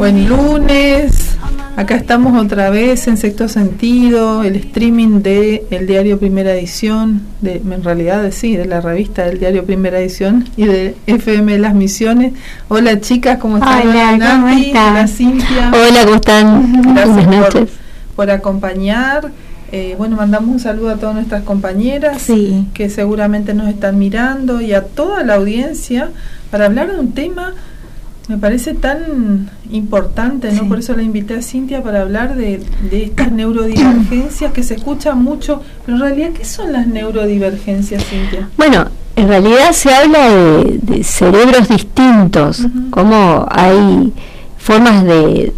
Buen lunes, acá estamos otra vez en Sexto Sentido, el streaming de el diario Primera Edición, en realidad de la revista del diario Primera Edición y de FM Las Misiones. Hola chicas, ¿cómo están? Hola, ¿cómo están? Hola Cintia. Hola, ¿cómo están? Gracias por acompañar. Bueno, mandamos un saludo a todas nuestras compañeras que seguramente nos están mirando y a toda la audiencia para hablar de un tema me parece tan importante, ¿no? Por eso la invité a Cintia para hablar de estas neurodivergencias que se escuchan mucho, pero en realidad, ¿qué son las neurodivergencias, Cintia? Bueno, en realidad se habla de cerebros distintos, como hay formas de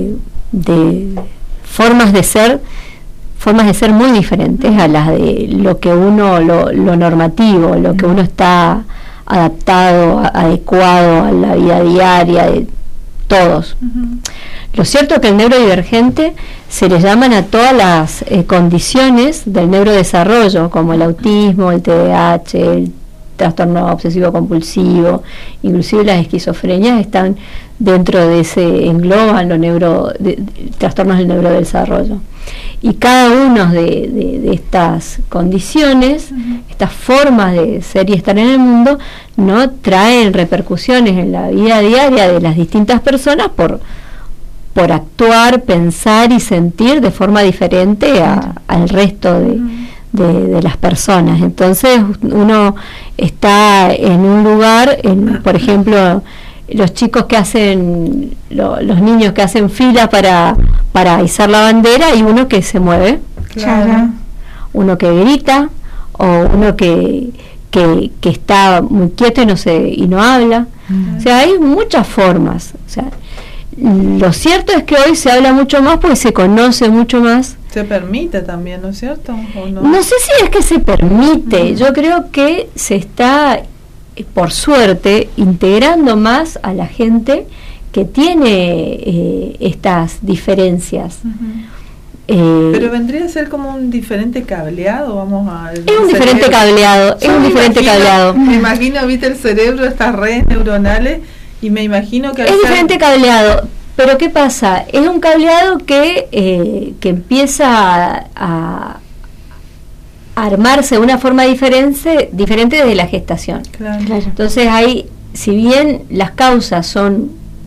ser muy diferentes a las de lo que uno, lo normativo, lo que uno está adaptado, adecuado a la vida diaria de todos. Lo cierto es que el neurodivergente se le llaman a todas las condiciones del neurodesarrollo, como el autismo, el TDAH, el trastorno obsesivo compulsivo, inclusive las esquizofrenias están dentro de ese, engloban los trastornos del neurodesarrollo. Y cada uno de estas condiciones, estas formas de ser y estar en el mundo, no traen repercusiones en la vida diaria de las distintas personas por actuar, pensar y sentir de forma diferente al resto de las personas. Entonces uno está en un lugar, por ejemplo, los chicos que hacen, los niños que hacen fila para izar la bandera, y uno que se mueve, uno que grita, o uno que está muy quieto y no habla. O sea, hay muchas formas. O sea, lo cierto es que hoy se habla mucho más porque se conoce mucho más. Se permite también, ¿no es cierto? ¿O no? No sé si es que se permite, yo creo que se está, por suerte, integrando más a la gente que tiene estas diferencias. Pero vendría a ser como un diferente cableado, vamos a... Es un diferente cableado, Me imagino, viste el cerebro, estas redes neuronales, y me imagino que... Es diferente cableado, pero ¿qué pasa? Es un cableado que empieza a armarse de una forma diferente desde la gestación. Claro. Entonces hay, si bien las causas son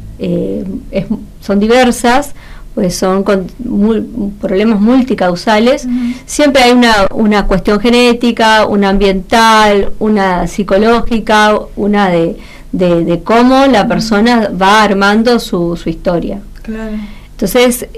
diversas, pues son problemas multicausales, siempre hay una cuestión genética, una ambiental, una psicológica, una de cómo la persona va armando su historia. Claro. Entonces,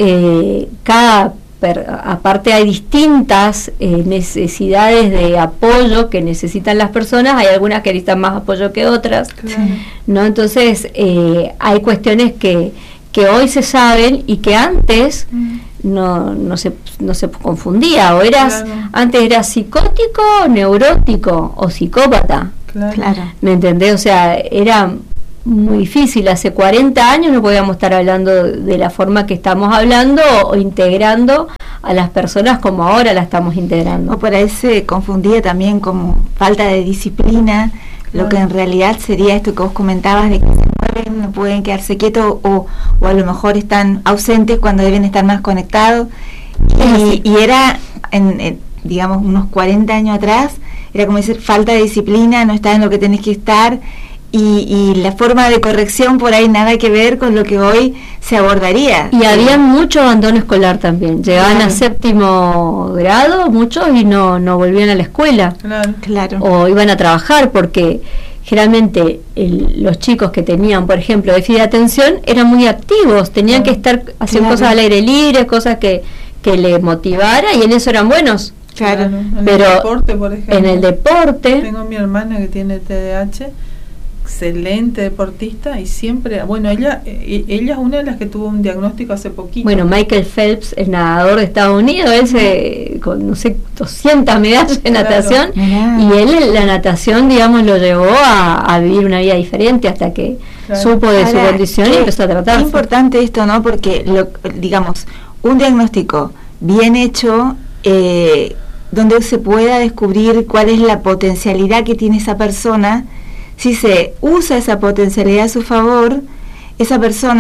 aparte hay distintas necesidades de apoyo que necesitan las personas, hay algunas que necesitan más apoyo que otras, ¿no? Entonces hay cuestiones que hoy se saben y que antes no se confundía, o antes eras psicótico, neurótico o psicópata. Claro. ¿Me entendés? O sea, era muy difícil. Hace 40 años no podíamos estar hablando de la forma que estamos hablando o integrando a las personas como ahora la estamos integrando. O por ahí se confundía también como falta de disciplina, lo que en realidad sería esto que vos comentabas de que se mueven, no pueden quedarse quietos o a lo mejor están ausentes cuando deben estar más conectados. Y era, digamos, unos 40 años atrás, era como decir, falta de disciplina, no estás en lo que tenés que estar, y la forma de corrección por ahí nada que ver con lo que hoy se abordaría. Y había mucho abandono escolar también, llegaban a séptimo grado muchos y no volvían a la escuela, o iban a trabajar, porque generalmente los chicos que tenían, por ejemplo, déficit de atención, eran muy activos, tenían que estar haciendo cosas al aire libre, cosas que le motivara, y en eso eran buenos. Pero en el deporte, por ejemplo. En el deporte. Tengo a mi hermana que tiene TDAH, excelente deportista, y siempre, bueno, ella es una de las que tuvo un diagnóstico hace poquito. Bueno, Michael Phelps, el nadador de Estados Unidos, él con, no sé, 200 medallas en natación, y él la natación, digamos, lo llevó a vivir una vida diferente hasta que supo de su condición y empezó a tratarse. Es importante esto, ¿no? Porque, digamos, un diagnóstico bien hecho, donde se pueda descubrir cuál es la potencialidad que tiene esa persona. Si se usa esa potencialidad a su favor, esa persona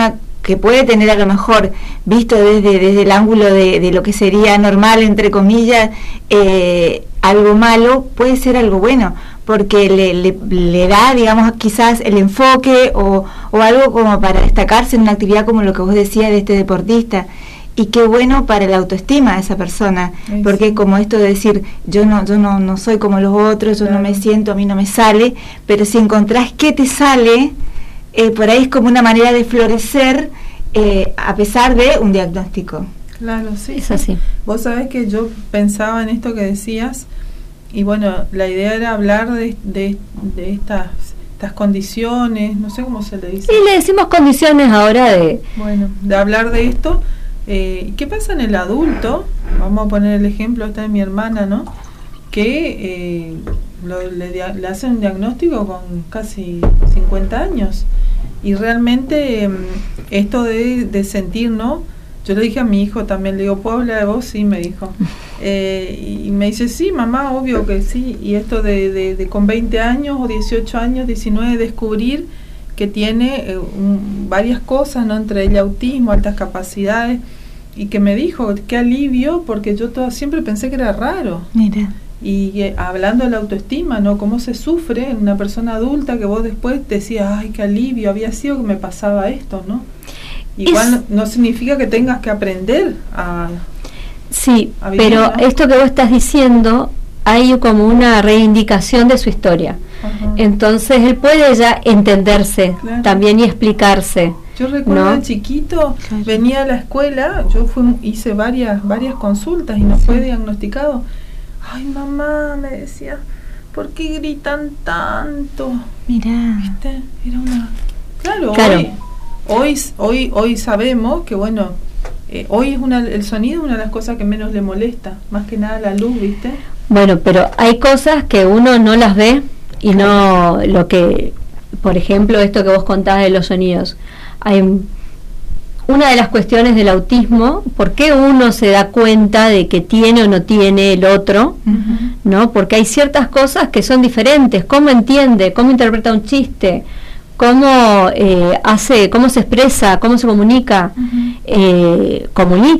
que puede tener a lo mejor, visto desde el ángulo de lo que sería normal, entre comillas, algo malo, puede ser algo bueno, porque le da, digamos, quizás el enfoque o algo como para destacarse en una actividad como lo que vos decías de este deportista. Y qué bueno para la autoestima de esa persona, porque como esto de decir, yo no soy como los otros, yo no me siento, a mí no me sale, pero si encontrás qué te sale, por ahí es como una manera de florecer a pesar de un diagnóstico. Claro, sí. Es así. Vos sabés que yo pensaba en esto que decías, y bueno, la idea era hablar de estas condiciones, no sé cómo se le dice. Y le decimos condiciones ahora de... Bueno, de hablar de esto. ¿Qué pasa en el adulto? Vamos a poner el ejemplo esta de mi hermana, ¿no? Que le hacen un diagnóstico con casi 50 años. Y realmente esto de sentir, ¿no? Yo le dije a mi hijo también, le digo, ¿puedo hablar de vos? Sí, me dijo. Y me dice, sí, mamá, obvio que sí. Y esto de con 20 años o 18 años, 19, descubrir que tiene varias cosas, ¿no? Entre ella autismo, altas capacidades, y que me dijo, qué alivio, porque yo siempre pensé que era raro. Mira. Y hablando de la autoestima, ¿no? Cómo se sufre en una persona adulta, que vos después decías, ay, qué alivio, había sido que me pasaba esto, ¿no? Igual no significa que tengas que aprender a... Sí, pero ¿no? Esto que vos estás diciendo, hay como una reivindicación de su historia. Ajá. Entonces él puede ya entenderse, claro, también y explicarse. Yo recuerdo de chiquito, claro, venía a la escuela, yo hice varias consultas y no fue diagnosticado. Ay, mamá, me decía, ¿por qué gritan tanto? Mirá. ¿Viste? Era una... Claro. Hoy sabemos que, bueno, hoy es el sonido es una de las cosas que menos le molesta, más que nada la luz, ¿viste? Bueno, pero hay cosas que uno no las ve y no lo que, por ejemplo, esto que vos contabas de los sonidos. Hay una de las cuestiones del autismo, ¿por qué uno se da cuenta de que tiene o no tiene el otro? Uh-huh. ¿No? Porque hay ciertas cosas que son diferentes, cómo entiende, cómo interpreta un chiste, cómo cómo se expresa, cómo se comunica, uh-huh,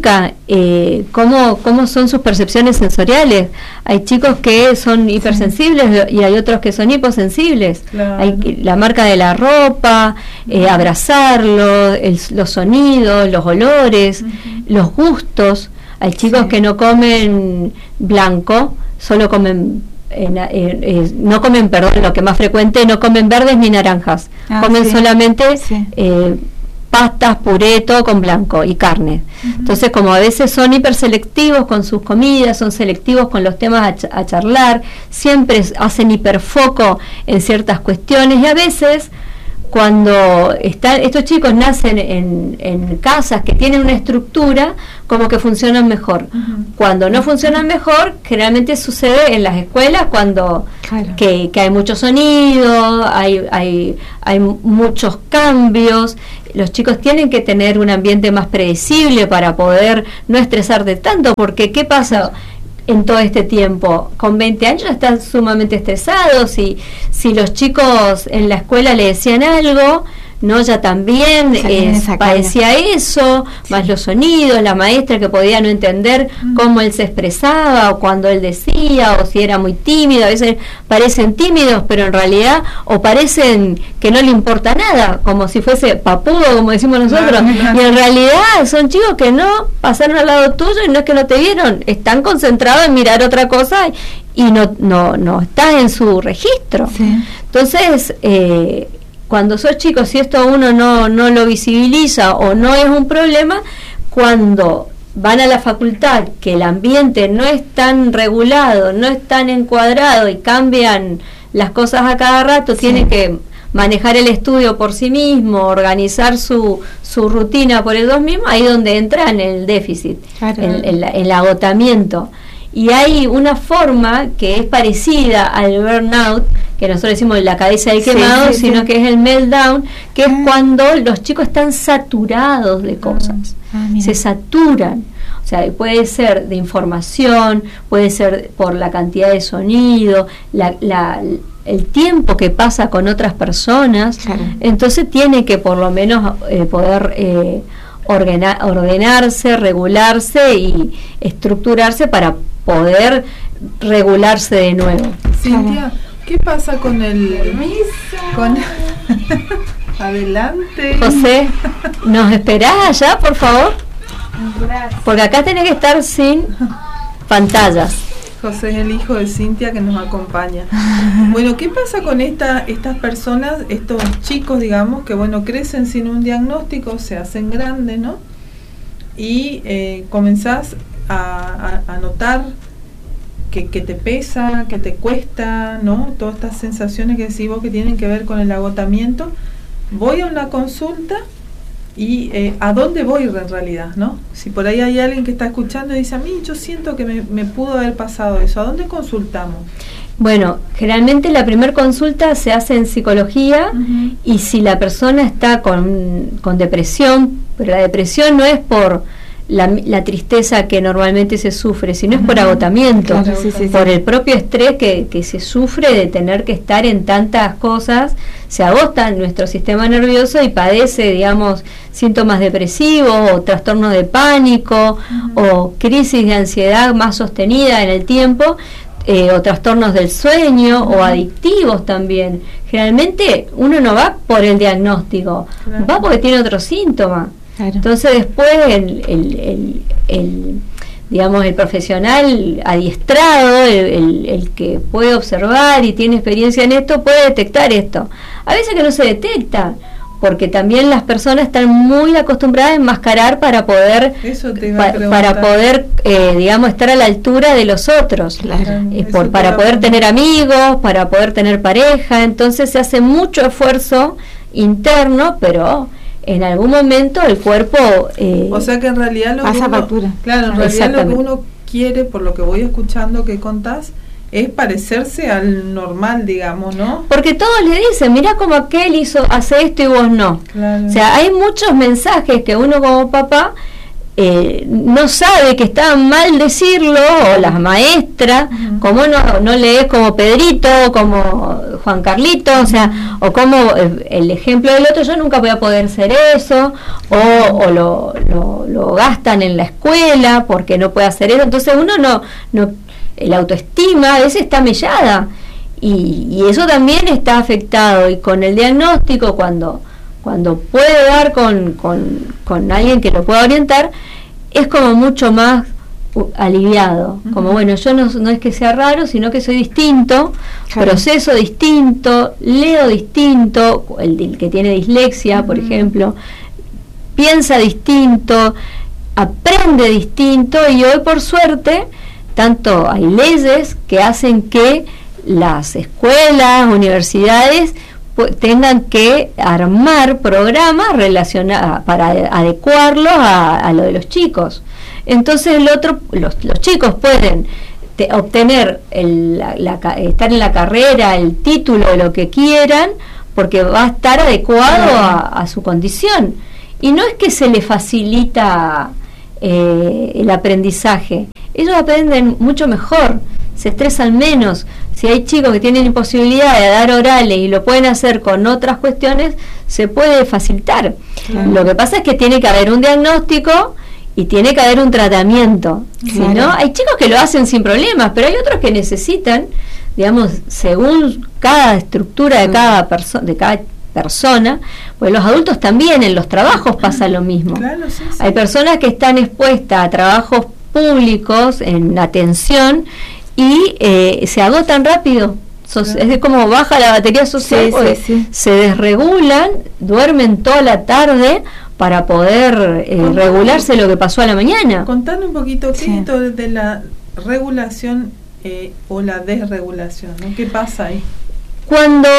cómo son sus percepciones sensoriales. Hay chicos que son hipersensibles, sí, y hay otros que son hiposensibles. Claro. Hay la marca de la ropa, abrazarlo, los sonidos, los olores, uh-huh, los gustos. Hay chicos, sí, que no comen blanco, solo comen no comen, perdón, lo que más frecuente, no comen verdes ni naranjas, comen, sí, solamente, sí, pastas, puré, todo con blanco y carne. Uh-huh. Entonces, como a veces son hiperselectivos con sus comidas, son selectivos con los temas a charlar, siempre hacen hiperfoco en ciertas cuestiones, y a veces cuando estos chicos nacen en casas que tienen una estructura, como que funcionan mejor. Uh-huh. Cuando no funcionan mejor, generalmente sucede en las escuelas, cuando, claro, que hay mucho sonido, hay muchos cambios. Los chicos tienen que tener un ambiente más predecible para poder no estresarte tanto, porque ¿qué pasa? En todo este tiempo, con 20 años están sumamente estresados, y si los chicos en la escuela le decían algo, ¿no? Ya también padecía eso, sí, más los sonidos, la maestra que podía no entender cómo él se expresaba, o cuando él decía, o si era muy tímido. A veces parecen tímidos, pero en realidad, o parecen que no le importa nada, como si fuese papudo, como decimos nosotros, y en realidad son chicos que no pasaron al lado tuyo, y no es que no te vieron, están concentrados en mirar otra cosa, y no está en su registro. Sí. Entonces, cuando sos chico, si esto uno no lo visibiliza o no es un problema, cuando van a la facultad, que el ambiente no es tan regulado, no es tan encuadrado y cambian las cosas a cada rato, sí, tienen que manejar el estudio por sí mismo, organizar su rutina por ellos mismos, ahí donde entra en el déficit, claro, el agotamiento. Y hay una forma que es parecida al burnout, que nosotros decimos la cabeza del quemado, sí, sino que es el meltdown, que es cuando los chicos están saturados de cosas, se saturan. O sea, puede ser de información, puede ser por la cantidad de sonido, el tiempo que pasa con otras personas, entonces tiene que por lo menos poder ordenarse, regularse y estructurarse para poder regularse de nuevo. Cintia, ¿qué pasa con adelante? José, ¿nos esperás allá, por favor? Gracias. Porque acá tenés que estar sin pantallas. José es el hijo de Cintia que nos acompaña. Bueno, ¿qué pasa con estas personas, estos chicos, digamos, que bueno, crecen sin un diagnóstico, se hacen grandes, ¿no? Y comenzás a notar que te pesa, que te cuesta, ¿no? Todas estas sensaciones que decís vos que tienen que ver con el agotamiento. Voy a una consulta y ¿a dónde voy en realidad, no? Si por ahí hay alguien que está escuchando y dice, a mí yo siento que me pudo haber pasado eso, ¿a dónde consultamos? Bueno, generalmente la primera consulta se hace en psicología, y si la persona está con depresión, pero la depresión no es por la tristeza que normalmente se sufre, sino es por agotamiento, por el propio estrés que se sufre de tener que estar en tantas cosas, se agota nuestro sistema nervioso y padece, digamos, síntomas depresivos o trastornos de pánico o crisis de ansiedad más sostenida en el tiempo, o trastornos del sueño o adictivos también. Generalmente uno no va por el diagnóstico, va porque tiene otro síntoma. Entonces después digamos, el profesional adiestrado, el que puede observar y tiene experiencia en esto, puede detectar esto. A veces que no se detecta, porque también las personas están muy acostumbradas a enmascarar para poder digamos, estar a la altura de los otros, para poder tener amigos, para poder tener pareja. Entonces se hace mucho esfuerzo interno, pero en algún momento el cuerpo o sea que en realidad lo que uno quiere, por lo que voy escuchando que contás, es parecerse al normal, digamos, ¿no? Porque todos le dicen, mirá como aquel hace esto y vos no. O sea, hay muchos mensajes que uno como papá no sabe que está mal decirlo, o las maestras, como no lees como Pedrito, como Juan Carlito, o sea, o como el ejemplo del otro, yo nunca voy a poder ser eso, o lo gastan en la escuela porque no puede hacer eso. Entonces uno no la autoestima a veces está mellada, y eso también está afectado, y con el diagnóstico, cuando puede dar con alguien que lo pueda orientar, es como mucho más aliviado, como bueno, yo no es que sea raro, sino que soy distinto, proceso distinto, leo distinto, el que tiene dislexia, por ejemplo, piensa distinto, aprende distinto, y hoy por suerte tanto hay leyes que hacen que las escuelas, universidades tengan que armar programas relacionados para adecuarlos a lo de los chicos. Entonces los chicos pueden obtener estar en la carrera, el título de lo que quieran, porque va a estar adecuado a su condición. Y no es que se les facilita el aprendizaje, ellos aprenden mucho mejor, se estresan menos. Si hay chicos que tienen imposibilidad de dar orales y lo pueden hacer con otras cuestiones, se puede facilitar. Lo que pasa es que tiene que haber un diagnóstico y tiene que haber un tratamiento. Si no, hay chicos que lo hacen sin problemas, pero hay otros que necesitan, digamos, según cada estructura de cada persona, pues los adultos también en los trabajos pasa lo mismo. Hay personas que están expuestas a trabajos públicos en atención y se agotan rápido. Es como baja la batería social, se desregulan, duermen toda la tarde para poder regularse lo que pasó a la mañana. Contando un poquito qué es esto de la regulación o la desregulación, ¿no? ¿Qué pasa ahí? Cuando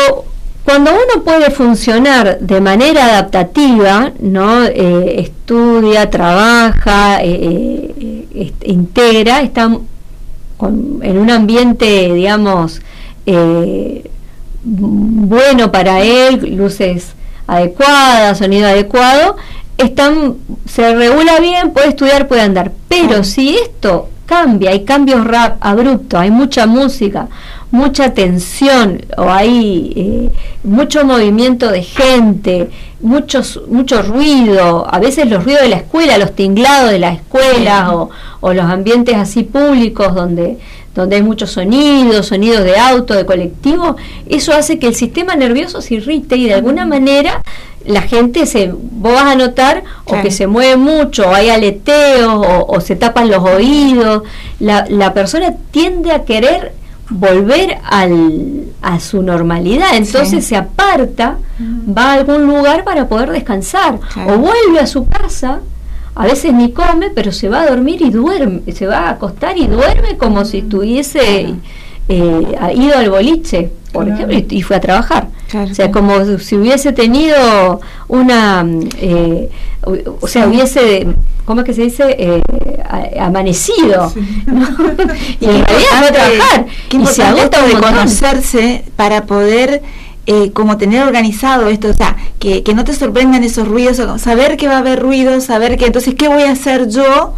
uno puede funcionar de manera adaptativa, ¿no? Estudia, trabaja, integra, está en un ambiente, digamos, bueno para él, luces adecuadas, sonido adecuado, se regula bien, puede estudiar, puede andar. Pero si esto cambia, hay cambios abruptos, hay mucha música, mucha tensión o hay mucho movimiento de gente, mucho ruido, a veces los ruidos de la escuela, los tinglados de la escuela o los ambientes así públicos donde hay muchos sonidos de auto, de colectivo, eso hace que el sistema nervioso se irrite y de alguna manera la gente vos vas a notar o que se mueve mucho, o hay aleteos, o se tapan los oídos, la persona tiende a querer volver a su normalidad, entonces se aparta, va a algún lugar para poder descansar, o vuelve a su casa, a veces ni come, pero se va a dormir y duerme, se va a acostar y duerme como si estuviese ido al boliche, por ejemplo, y fue a trabajar. O sea, como si hubiese tenido una, hubiese, ¿cómo es que se dice? Amanecido, ¿no? Y en realidad fue a trabajar. Y se agota de conocerse para poder como tener organizado esto, o sea, que no te sorprendan esos ruidos, saber que va a haber ruidos, saber que entonces, ¿qué voy a hacer yo?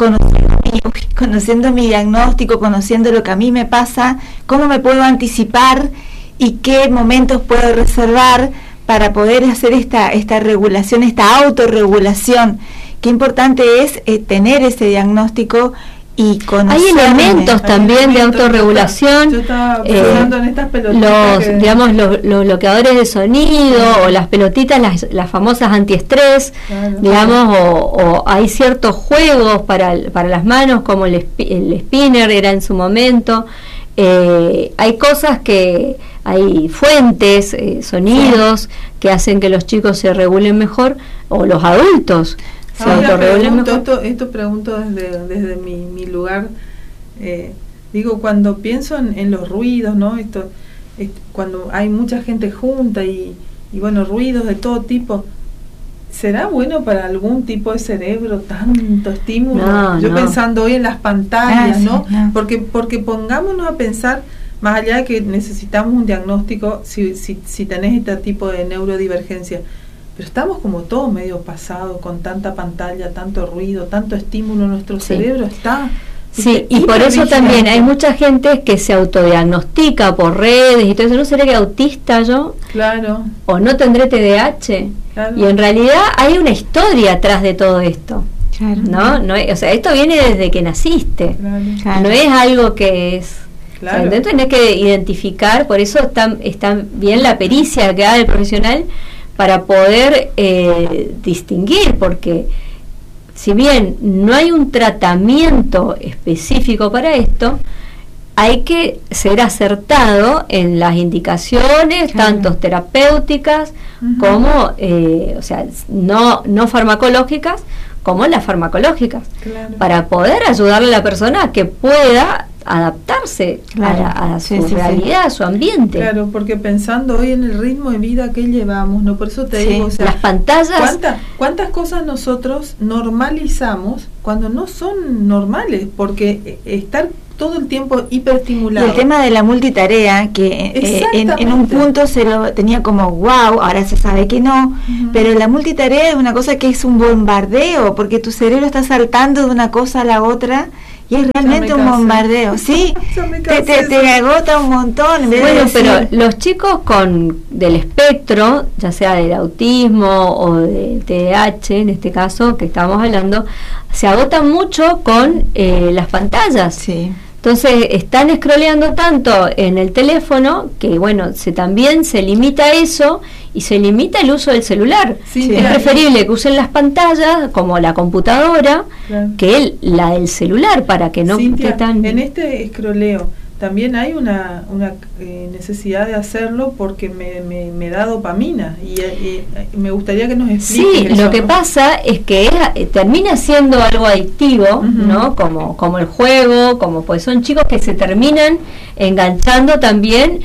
Conociendo mi diagnóstico, conociendo lo que a mí me pasa, cómo me puedo anticipar y qué momentos puedo reservar para poder hacer esta regulación, esta autorregulación. Qué importante es tener ese diagnóstico y conocer. Hay elementos también de autorregulación. Yo estaba pensando en estas pelotitas, digamos, los bloqueadores de sonido o las pelotitas, las famosas antiestrés, digamos, o hay ciertos juegos para las manos como el spinner era en su momento. Hay cosas hay fuentes, sonidos que hacen que los chicos se regulen mejor, o los adultos se autorregulen mejor. Esto pregunto desde mi lugar. Digo, cuando pienso en los ruidos, ¿no? Cuando hay mucha gente junta y bueno, ruidos de todo tipo, ¿será bueno para algún tipo de cerebro tanto estímulo? Yo pensando hoy en las pantallas, ¿no? Porque pongámonos a pensar, más allá de que necesitamos un diagnóstico si tenés este tipo de neurodivergencia, pero estamos como todo medio pasado con tanta pantalla, tanto ruido, tanto estímulo, nuestro cerebro está... Sí, y por eso también hay mucha gente que se autodiagnostica por redes y todo eso. ¿No seré que autista yo? Claro. ¿O no tendré TDAH? Claro. Y en realidad hay una historia atrás de todo esto. Claro. ¿No? O sea, esto viene desde que naciste. Claro. No es algo que es... Claro. O sea, entonces tenés que identificar, por eso está bien la pericia que da el profesional para poder distinguir, porque si bien no hay un tratamiento específico para esto, hay que ser acertado en las indicaciones, tanto terapéuticas como, o sea, no farmacológicas, como las farmacológicas, para poder ayudarle a la persona a que pueda adaptarse a su realidad, a su ambiente. Claro, porque pensando hoy en el ritmo de vida que llevamos, ¿no? Por eso te digo, o sea, las pantallas... ¿Cuántas cosas nosotros normalizamos cuando no son normales? Porque estar todo el tiempo hiperestimulado. Y el tema de la multitarea, que en un punto se lo tenía como wow, ahora se sabe que no, pero la multitarea es una cosa que es un bombardeo, porque tu cerebro está saltando de una cosa a la otra, y es realmente un bombardeo, ¿sí? te agota un montón. Bueno, pero los chicos del espectro, ya sea del autismo o del TDAH, en este caso que estamos hablando, se agotan mucho con las pantallas. Sí. Entonces están scrolleando tanto en el teléfono que bueno, también se limita eso y se limita el uso del celular. Es preferible que usen las pantallas como la computadora que la del celular para que no esté tan... En este scrolleo también hay una necesidad de hacerlo porque me da dopamina y me gustaría que nos expliques. Sí, lo que pasa es que termina siendo algo adictivo, ¿no? Como el juego, pues son chicos que se terminan enganchando también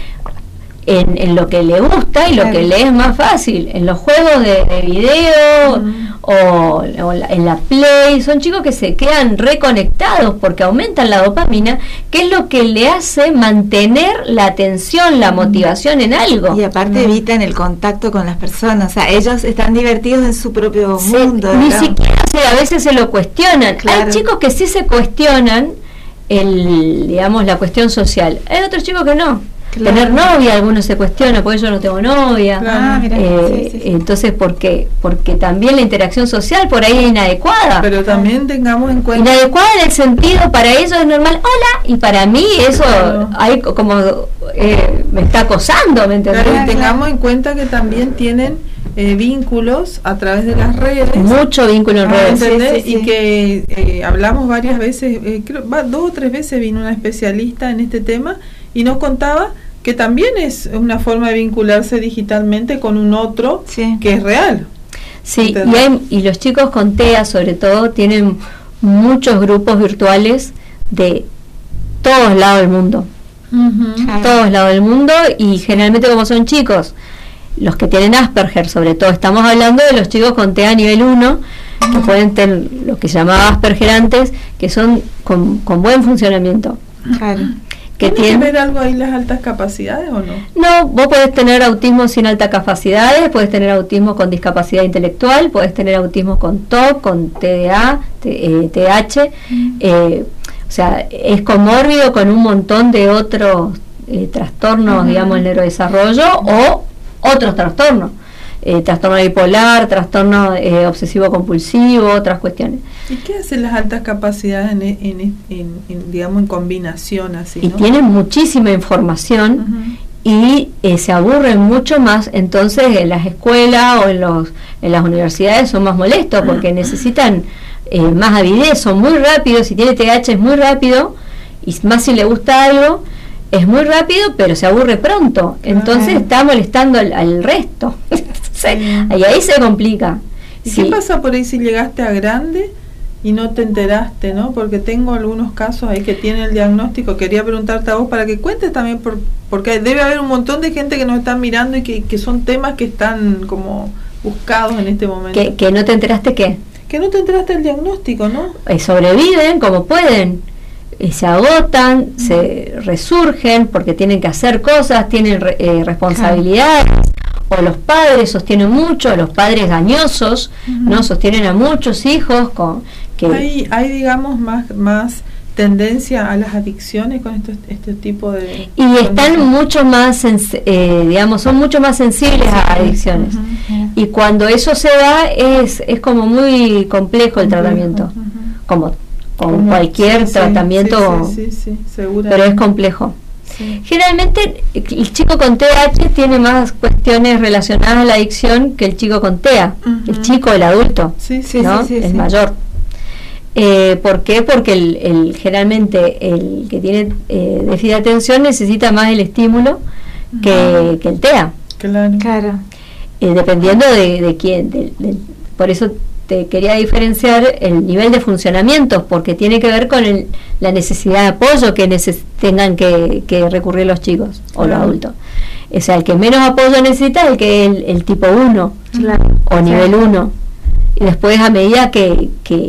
en lo que le gusta y lo que le es más fácil, en los juegos de video o en la Play. Son chicos que se quedan reconectados porque aumentan la dopamina, que es lo que le hace mantener la atención, la motivación en algo. Y aparte evitan el contacto con las personas, o sea, ellos están divertidos en su propio mundo. Ni siquiera a veces se lo cuestionan. Hay chicos que sí se cuestionan digamos, la cuestión social. Hay otros chicos que no. Claro. Tener novia, algunos se cuestionan, porque yo no tengo novia. Mira, sí. Entonces, ¿por qué? Porque también la interacción social por ahí es inadecuada. Pero también tengamos en cuenta... Inadecuada en el sentido, para ellos es normal, hola, y para mí eso hay como me está acosando, ¿me entendés? Claro, y tengamos en cuenta que también tienen vínculos a través de las redes. Mucho vínculo en redes. ¿Entendés? Y que hablamos varias veces, creo, 2 o 3 veces vino una especialista en este tema y nos contaba que también es una forma de vincularse digitalmente con un otro que es real. Sí, y los chicos con TEA sobre todo tienen muchos grupos virtuales de todos lados del mundo. Todos lados del mundo, y generalmente como son chicos, los que tienen Asperger sobre todo, estamos hablando de los chicos con TEA nivel 1, que pueden tener lo que se llamaba Asperger antes, que son con buen funcionamiento. Claro. ¿Tiene que ver algo ahí las altas capacidades o no? No, vos podés tener autismo sin altas capacidades, podés tener autismo con discapacidad intelectual, podés tener autismo con TOC, con TDA, TH, o sea, es comórbido con un montón de otros trastornos, digamos, del neurodesarrollo o otros trastornos. Trastorno bipolar, trastorno obsesivo-compulsivo, otras cuestiones. ¿Y qué hacen las altas capacidades digamos, en combinación así, ¿no? Y tienen muchísima información y se aburren mucho más, entonces en las escuelas o en las universidades son más molestos porque necesitan más avidez, son muy rápidos, si tiene TH es muy rápido, y más si le gusta algo, es muy rápido, pero se aburre pronto, entonces está molestando al resto. Y ahí se complica. ¿Y qué pasa por ahí si llegaste a grande y no te enteraste, no? Porque tengo algunos casos ahí que tienen el diagnóstico. Quería preguntarte a vos para que cuentes también, porque debe haber un montón de gente que nos están mirando y que son temas que están como buscados en este momento. ¿Que no te enteraste qué? Que no te enteraste del diagnóstico, ¿no? Sobreviven como pueden. Se agotan, se resurgen porque tienen que hacer cosas, tienen responsabilidades, o los padres sostienen mucho, los padres dañosos, ¿no? Sostienen a muchos hijos con que hay digamos más tendencia a las adicciones con este tipo de... Y están mucho más, digamos, son mucho más sensibles a adicciones. Y cuando eso se da es como muy complejo el tratamiento, como cualquier tratamiento, pero es complejo. Generalmente el chico con TDAH tiene más cuestiones relacionadas a la adicción que el chico con TEA, el chico, el adulto, ¿no? El mayor. ¿Por qué? Porque generalmente el que tiene déficit de atención necesita más el estímulo que el TEA. Claro. Dependiendo de quién, por eso te quería diferenciar el nivel de funcionamiento, porque tiene que ver con la necesidad de apoyo que tengan que recurrir los chicos o los adultos. O sea, el que menos apoyo necesita es el tipo 1 o nivel 1. Y después, a medida que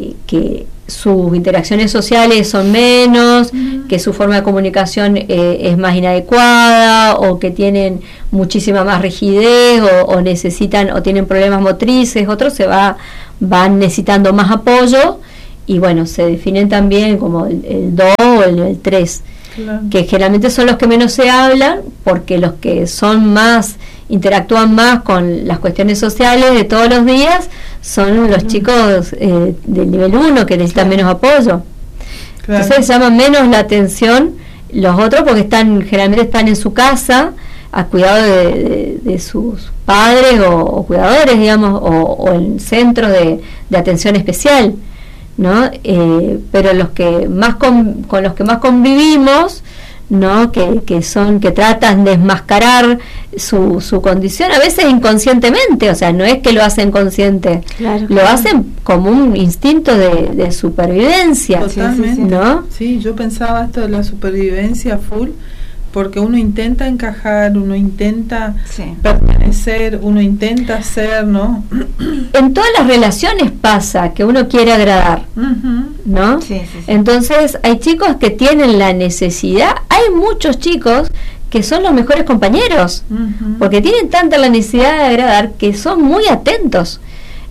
sus interacciones sociales son menos, que su forma de comunicación es más inadecuada, o que tienen muchísima más rigidez, o necesitan o tienen problemas motrices, otros van necesitando más apoyo, y bueno, se definen también como el 2 o el 3, que generalmente son los que menos se hablan, porque los que son más, interactúan más con las cuestiones sociales de todos los días son los chicos del nivel 1, que necesitan menos apoyo. Entonces llaman menos la atención los otros, porque generalmente están en su casa a cuidado de sus padres o cuidadores, digamos, o en centros de atención especial, ¿no? Pero los que más con los que más convivimos, ¿no? Que tratan de enmascarar su condición, a veces inconscientemente, o sea, no es que lo hacen consciente, lo hacen como un instinto de supervivencia. Totalmente. ¿No? Sí, yo pensaba esto de la supervivencia full, porque uno intenta encajar, uno intenta pertenecer, uno intenta ser, ¿no? En todas las relaciones pasa que uno quiere agradar, ¿no? Entonces hay chicos que tienen la necesidad, hay muchos chicos que son los mejores compañeros, porque tienen tanta la necesidad de agradar que son muy atentos.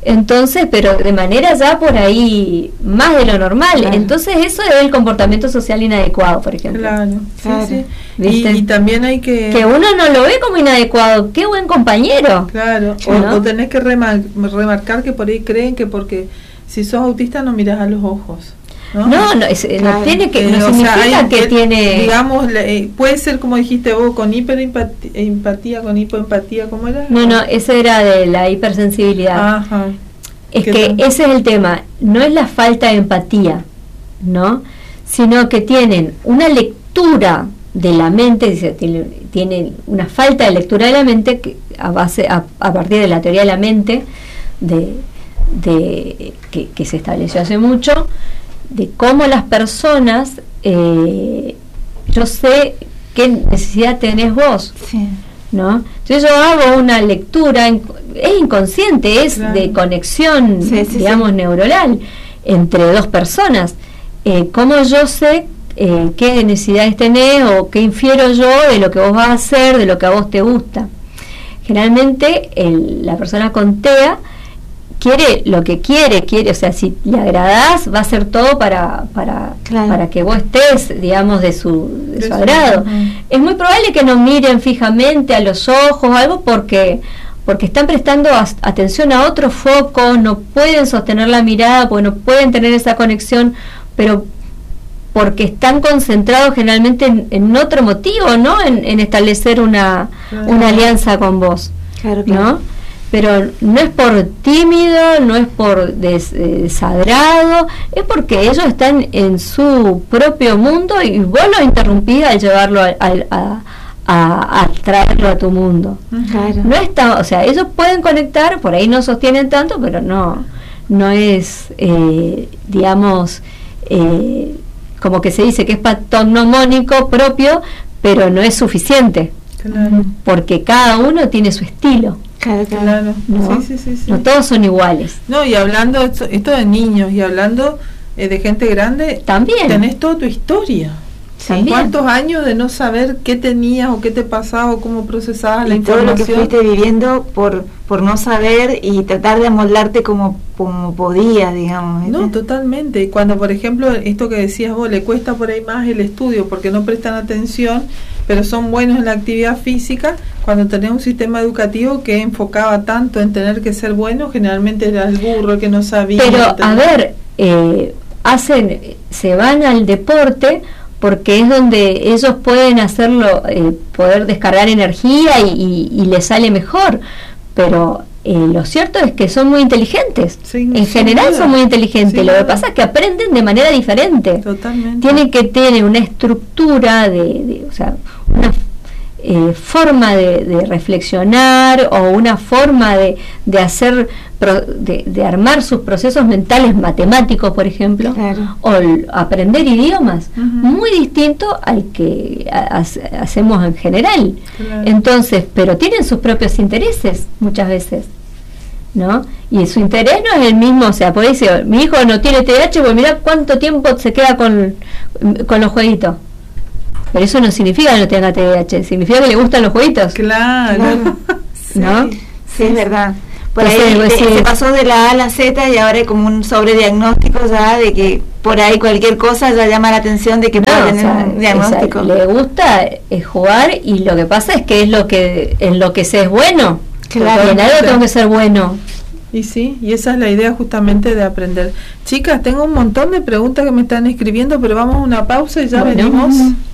Entonces, pero de manera ya por ahí más de lo normal. Claro. Entonces eso es el comportamiento social inadecuado, por ejemplo. Claro, sí. Y también hay que uno no lo ve como inadecuado. ¡Qué buen compañero! Claro, ¿no? O tenés que remarcar que por ahí creen que porque si sos autista no mirás a los ojos. No, no tiene que, no significa que tiene... Digamos, puede ser como dijiste vos, con hiperempatía, con hipoempatía, ¿cómo era? No, ese era de la hipersensibilidad. Ajá. Es que ese es el tema, no es la falta de empatía, ¿no? Sino que tienen una lectura de la mente, tienen una falta de lectura de la mente que a partir de la teoría de la mente, que se estableció hace mucho, de cómo las personas, yo sé qué necesidad tenés vos, sí, ¿no? Entonces yo hago una lectura, es inconsciente, es claro, de conexión, digamos, neuronal entre dos personas. ¿Cómo yo sé qué necesidades tenés o qué infiero yo de lo que vos vas a hacer, de lo que a vos te gusta? Generalmente la persona con TEA quiere lo que quiere, o sea, si le agradás, va a hacer todo para que vos estés, digamos, de su agrado. Es muy probable que no miren fijamente a los ojos o algo porque están prestando atención a otro foco, no pueden sostener la mirada, porque no pueden tener esa conexión, pero porque están concentrados generalmente en otro motivo, ¿no? En establecer una alianza con vos, claro. ¿no? Pero no es por tímido, no es por desagrado, es porque ellos están en su propio mundo y vos lo interrumpís al llevarlo a traerlo a tu mundo. Claro. No está, o sea, ellos pueden conectar, por ahí no sostienen tanto, pero no es, digamos, como que se dice que es patognomónico propio, pero no es suficiente, claro, porque cada uno tiene su estilo. Claro. ¿No? Sí. No todos son iguales. No, y hablando esto de niños y hablando de gente grande, también tenés toda tu historia. También. ¿Cuántos años de no saber qué tenías o qué te pasaba o cómo procesabas la información? Todo lo que fuiste viviendo por no saber y tratar de amoldarte como podías, digamos. No, totalmente. Y cuando, por ejemplo, esto que decías vos, le cuesta por ahí más el estudio porque no prestan atención, pero son buenos en la actividad física, cuando tenés un sistema educativo que enfocaba tanto en tener que ser bueno, generalmente era el burro que no sabía. Pero, a ver, se van al deporte porque es donde ellos pueden hacerlo, poder descargar energía y les sale mejor, pero lo cierto es que son muy inteligentes, en general son muy inteligentes, lo que pasa es que aprenden de manera diferente. Totalmente. Tienen que tener una estructura o sea, una forma de reflexionar o una forma de hacer, de armar sus procesos mentales matemáticos, por ejemplo, claro, o aprender idiomas, muy distinto al que hacemos en general. Claro. Entonces, pero tienen sus propios intereses muchas veces, ¿no? Y su interés no es el mismo, o sea, por ahí dice, mi hijo no tiene TDAH, pues mira cuánto tiempo se queda con los jueguitos. Pero eso no significa que no tenga TDAH, significa que le gustan los jueguitos. Claro. ¿No? Sí, es verdad. Por Entonces, ahí se pasó de la A a la Z y ahora hay como un sobrediagnóstico ya de que por ahí cualquier cosa ya llama la atención de que puede tener un diagnóstico. Le gusta jugar y lo que pasa es que es en lo que se es bueno. Claro. Y en algo tengo que ser bueno. Y sí, y esa es la idea justamente de aprender. Chicas, tengo un montón de preguntas que me están escribiendo, pero vamos a una pausa y ya venimos.